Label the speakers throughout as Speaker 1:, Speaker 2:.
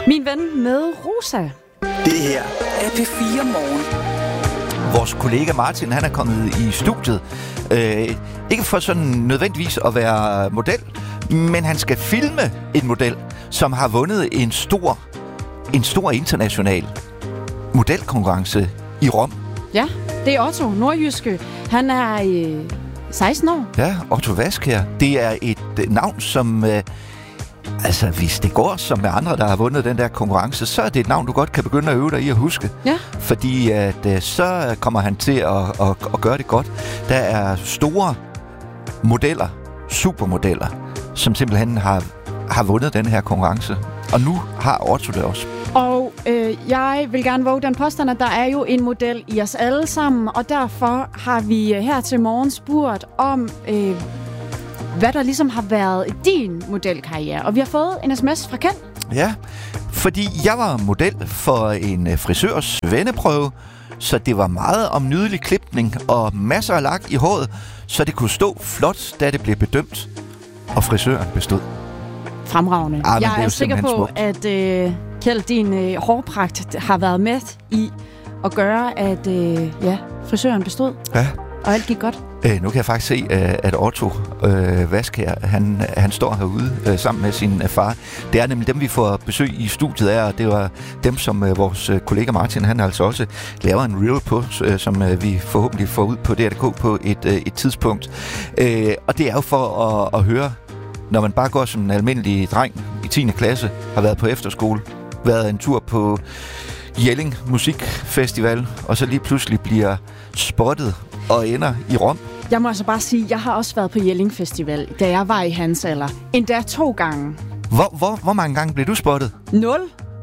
Speaker 1: Min ven med Rosa.
Speaker 2: Det her er P4 Morgen.
Speaker 3: Vores kollega Martin, han er kommet i studiet. Ikke for sådan nødvendigvis at være model, men han skal filme en model, som har vundet en stor international modelkonkurrence i Rom.
Speaker 1: Ja, det er Otto, nordjyske. Han er 16 år.
Speaker 3: Ja, Otto Vaskær. Det er et navn, som... hvis det går som med andre, der har vundet den der konkurrence, så er det et navn, du godt kan begynde at øve dig i at huske.
Speaker 1: Ja.
Speaker 3: Fordi så kommer han til at gøre det godt. Der er store modeller, supermodeller, som simpelthen har vundet den her konkurrence. Og nu har Otto det også.
Speaker 1: Og jeg vil gerne våge den påstand, at der er jo en model i os alle sammen, og derfor har vi her til morgen spurgt om, hvad der ligesom har været din modelkarriere. Og vi har fået en sms fra Ken.
Speaker 3: Ja, fordi jeg var model for en frisørs venneprøve, så det var meget om nydelig klipning og masser af lak i håret, så det kunne stå flot, da det blev bedømt, og frisøren bestod.
Speaker 1: Fremragende. Jeg er sikker på, smukt. At Kjeld, din hårpragt har været med i at gøre, at frisøren bestod.
Speaker 3: Ja.
Speaker 1: Og alt gik godt.
Speaker 3: Nu kan jeg faktisk se, at Otto Vaskær, han står herude sammen med sin far. Det er nemlig dem, vi får besøg i studiet af, og det var dem, som vores kollega Martin, han altså også laver en reel på, som vi forhåbentlig får ud på DR.dk på et tidspunkt. Og det er jo for at høre, når man bare går som en almindelig dreng i 10. klasse, har været på efterskole, været en tur på Jelling Musikfestival, og så lige pludselig bliver spottet og ender i Rom.
Speaker 1: Jeg må altså bare sige, at jeg har også været på Jelling Festival, da jeg var i hans alder. Endda 2 gange.
Speaker 3: Hvor mange gange blev du spottet?
Speaker 1: 0.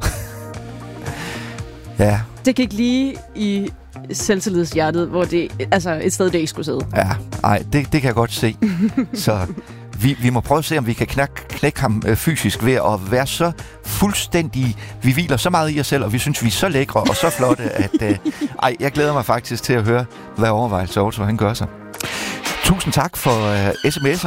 Speaker 3: Ja.
Speaker 1: Det gik lige i selvtillidshjertet, hvor det et sted, det ikke skulle sidde.
Speaker 3: Ja, det kan jeg godt se. Så vi må prøve at se, om vi kan knække ham fysisk ved at være så fuldstændig... Vi hviler så meget i os selv, og vi synes, vi er så lækre og så flotte, at... jeg glæder mig faktisk til at høre, hvad overvejelse Otto han gør sig. Tusind tak for sms'er.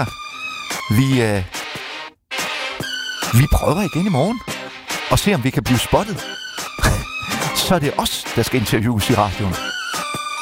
Speaker 3: Vi prøver igen i morgen og se, om vi kan blive spottet. Så er det os, der skal interviews i radioen.